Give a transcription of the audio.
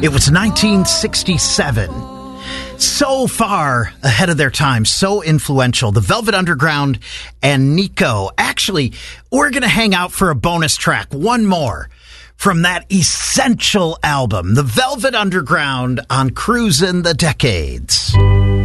It was 1967. So far ahead of their time, so influential. The Velvet Underground and Nico. Actually, we're going to hang out for a bonus track, one more, from that essential album, The Velvet Underground on Cruisin' the Decades.